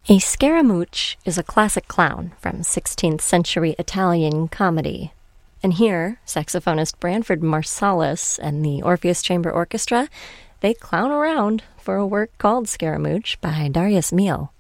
A Scaramouche is a classic clown from 16th century Italian comedy. And here, saxophonist Branford Marsalis and the Orpheus Chamber Orchestra, they clown around for a work called Scaramouche by Darius Milhaud.